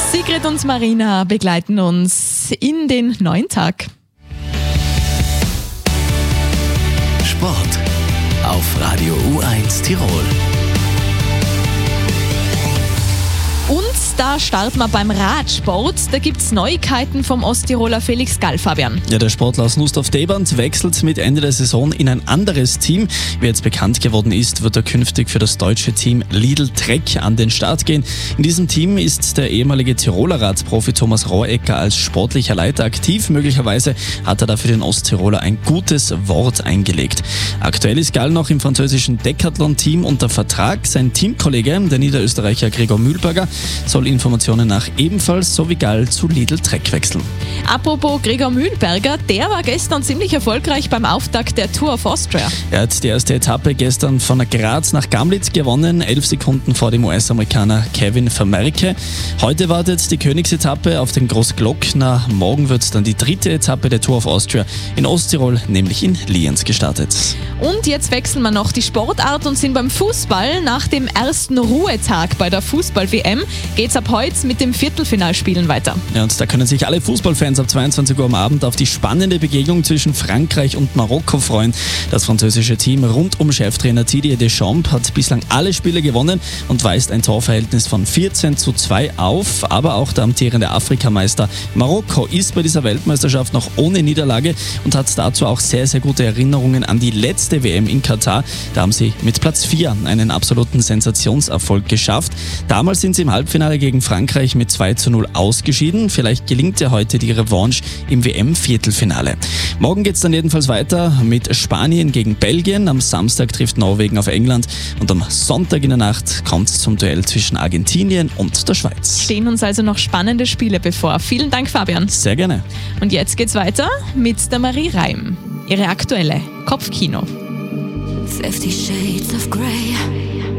Sigrid und Marina begleiten uns in den neuen Tag. Sport auf Radio U1 Tirol. Und da starten wir beim Radsport. Da gibt es Neuigkeiten vom Osttiroler Felix Gall, Fabian. Ja, der Sportler aus Nussdorf-Deband wechselt mit Ende der Saison in ein anderes Team. Wie jetzt bekannt geworden ist, wird er künftig für das deutsche Team Lidl Trek an den Start gehen. In diesem Team ist der ehemalige Tiroler Radprofi Thomas Rohecker als sportlicher Leiter aktiv. Möglicherweise hat er da für den Osttiroler ein gutes Wort eingelegt. Aktuell ist Gall noch im französischen Decathlon-Team unter Vertrag. Sein Teamkollege, der Niederösterreicher Gregor Mühlberger, soll Informationen nach ebenfalls so wie Gall zu Lidl Trek wechseln. Apropos Gregor Mühlberger, der war gestern ziemlich erfolgreich beim Auftakt der Tour of Austria. Er hat die erste Etappe gestern von Graz nach Gamlitz gewonnen, 11 Sekunden vor dem US-Amerikaner Kevin Vermerke. Heute wartet die Königsetappe auf den Großglockner. Morgen wird dann die dritte Etappe der Tour of Austria in Osttirol, nämlich in Lienz, gestartet. Und jetzt wechseln wir noch die Sportart und sind beim Fußball. Nach dem ersten Ruhetag bei der Fußball-WM geht's ab heute mit dem Viertelfinalspielen weiter. Ja, und da können sich alle Fußballfans ab 22 Uhr am Abend auf die spannende Begegnung zwischen Frankreich und Marokko freuen. Das französische Team rund um Cheftrainer Didier Deschamps hat bislang alle Spiele gewonnen und weist ein Torverhältnis von 14:2 auf. Aber auch der amtierende Afrikameister Marokko ist bei dieser Weltmeisterschaft noch ohne Niederlage und hat dazu auch sehr, sehr gute Erinnerungen an die letzte WM in Katar. Da haben sie mit Platz 4 einen absoluten Sensationserfolg geschafft. Damals sind sie im Halbfinale gegen Frankreich mit 2:0 ausgeschieden. Vielleicht gelingt ja heute die Revanche im WM-Viertelfinale. Morgen geht es dann jedenfalls weiter mit Spanien gegen Belgien. Am Samstag trifft Norwegen auf England und am Sonntag in der Nacht kommt es zum Duell zwischen Argentinien und der Schweiz. Stehen uns also noch spannende Spiele bevor. Vielen Dank, Fabian. Sehr gerne. Und jetzt geht's weiter mit der Marie Reim. Ihre aktuelle Kopfkino. 50 Shades of Grey.